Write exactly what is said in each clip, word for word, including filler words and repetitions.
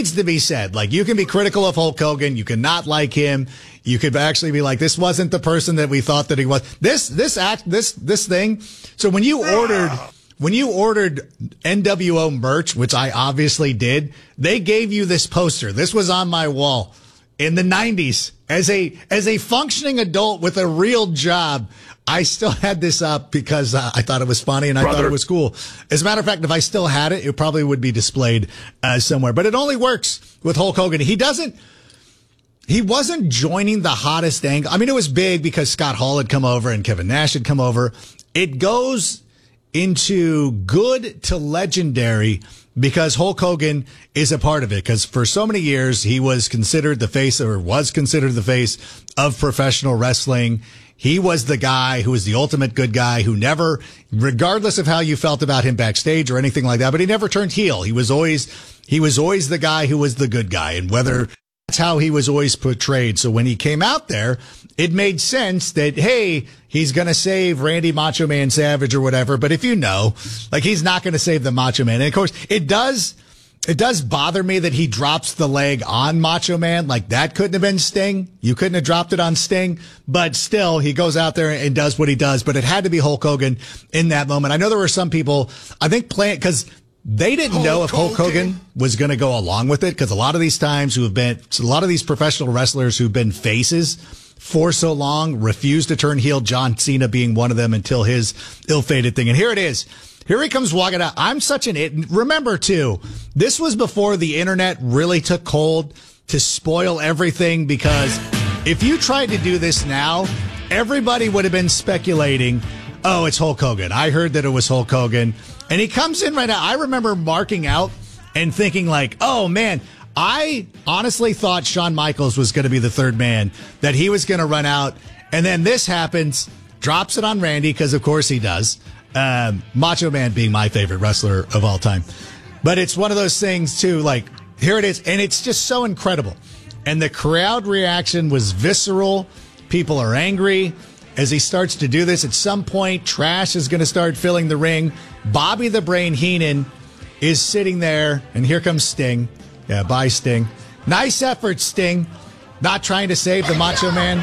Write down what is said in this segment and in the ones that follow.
needs to be said. Like, you can be critical of Hulk Hogan. You cannot like him. You could actually be like, this wasn't the person that we thought that he was. This, this act, this, this thing. So when you ordered, when you ordered N W O merch, which I obviously did, they gave you this poster. This was on my wall in the nineties as a, as a functioning adult with a real job. I still had this up because uh, I thought it was funny and I Brother. thought it was cool. As a matter of fact, if I still had it, it probably would be displayed uh, somewhere. But it only works with Hulk Hogan. He doesn't, he wasn't joining the hottest angle. I mean, it was big because Scott Hall had come over and Kevin Nash had come over. It goes into good to legendary because Hulk Hogan is a part of it. Because for so many years, he was considered the face or was considered the face of professional wrestling. He was the guy who was the ultimate good guy who never, regardless of how you felt about him backstage or anything like that, but he never turned heel. He was always, he was always the guy who was the good guy, and whether that's how he was always portrayed. So when he came out there, it made sense that, hey, he's going to save Randy Macho Man Savage or whatever. But if you know, like, he's not going to save the Macho Man. And of course, it does, It does bother me that he drops the leg on Macho Man. Like, that couldn't have been Sting. You couldn't have dropped it on Sting. But still, he goes out there and does what he does. But it had to be Hulk Hogan in that moment. I know there were some people, I think, playing, because they didn't Hulk know if Hulk Hogan, Hogan was going to go along with it. Because a lot of these times who have been, a lot of these professional wrestlers who've been faces for so long refused to turn heel, John Cena being one of them until his ill-fated thing. And here it is. Here he comes walking out. I'm such an it. Remember, too, this was before the internet really took hold to spoil everything, because if you tried to do this now, everybody would have been speculating, oh, it's Hulk Hogan. I heard that it was Hulk Hogan. And he comes in right now. I remember marking out and thinking like, oh, man, I honestly thought Shawn Michaels was going to be the third man, that he was going to run out. And then this happens, drops it on Randy, because of course he does. Um, Macho Man being my favorite wrestler of all time. But it's one of those things, too, like, here it is, and it's just so incredible. And the crowd reaction was visceral. People are angry as he starts to do this. At some point, trash is going to start filling the ring. Bobby the Brain Heenan is sitting there, and here comes Sting. Yeah, bye, Sting. Nice effort, Sting. Not trying to save the Macho Man.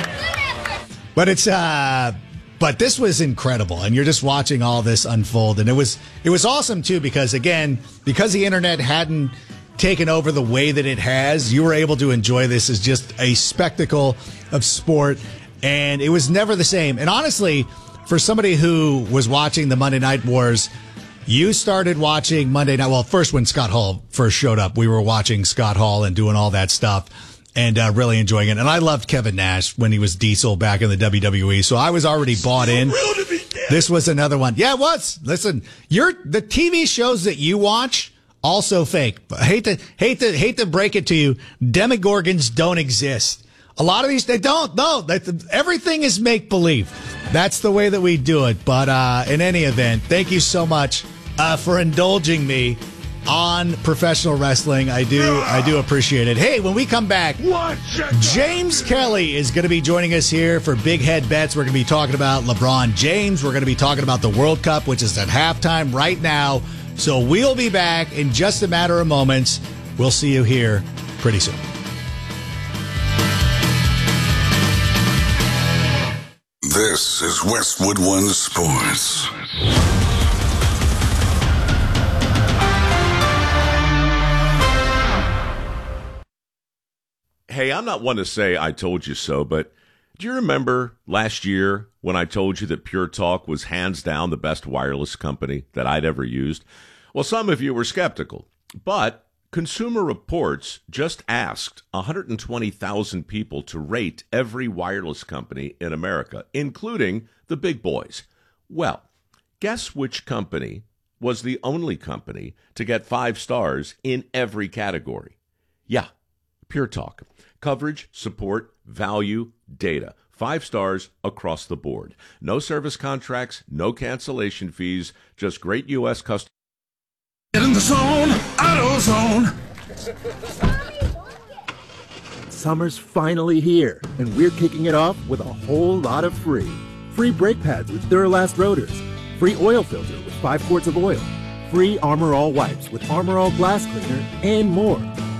But it's, uh... But this was incredible, and you're just watching all this unfold, and it was it was awesome too, because again, because the internet hadn't taken over the way that it has, you were able to enjoy this as just a spectacle of sport, and it was never the same. And honestly, for somebody who was watching the Monday Night Wars, you started watching Monday Night. Well, first when Scott Hall first showed up, we were watching Scott Hall and doing all that stuff. And uh, really enjoying it. And I loved Kevin Nash when he was Diesel back in the W W E. So I was already bought in. This was another one. Yeah, it was. Listen, you're, the T V shows that you watch, also fake. But I hate to, hate to, hate to break it to you. Demogorgons don't exist. A lot of these, they don't. No, that, everything is make-believe. That's the way that we do it. But uh, in any event, thank you so much uh, for indulging me on professional wrestling. I do I do appreciate it. Hey, when we come back, James Kelly is going to be joining us here for Big Head Bets. We're going to be talking about LeBron James. We're going to be talking about the World Cup, which is at halftime right now. So we'll be back in just a matter of moments. We'll see you here pretty soon. This is Westwood One Sports. Hey, I'm not one to say I told you so, but do you remember last year when I told you that Pure Talk was hands down the best wireless company that I'd ever used? Well, some of you were skeptical, but Consumer Reports just asked one hundred twenty thousand people to rate every wireless company in America, including the big boys. Well, guess which company was the only company to get five stars in every category? Yeah, Pure Talk. Coverage, support, value, data. Five stars across the board. No service contracts, no cancellation fees, just great U S customers. Get in the zone, AutoZone. Summer's finally here, and we're kicking it off with a whole lot of free. Free brake pads with Duralast rotors. Free oil filter with five quarts of oil. Free Armor All wipes with Armor All glass cleaner, and more.